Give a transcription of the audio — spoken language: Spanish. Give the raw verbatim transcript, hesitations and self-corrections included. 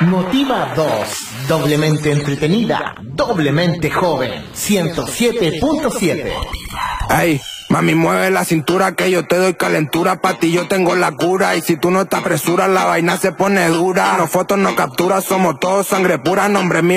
Motiva dos, doblemente entretenida, doblemente joven. ciento siete punto siete. Ey, mami, mueve la cintura que yo te doy calentura. Pa' ti yo tengo la cura y si tú no te apresuras la vaina se pone dura. No fotos, no capturas, somos todos sangre pura. Nombre mío